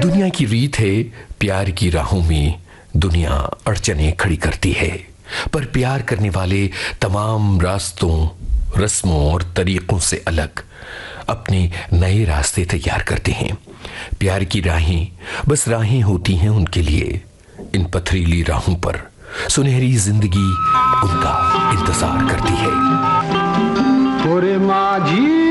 दुनिया की रीत है, प्यार की राहों में दुनिया अड़चने खड़ी करती है, पर प्यार करने वाले तमाम रास्तों, रस्मों और तरीकों से अलग अपने नए रास्ते तैयार करते हैं। प्यार की राहें बस राहें होती हैं उनके लिए। इन पथरीली राहों पर सुनहरी जिंदगी उनका इंतजार करती है। ओरे माझी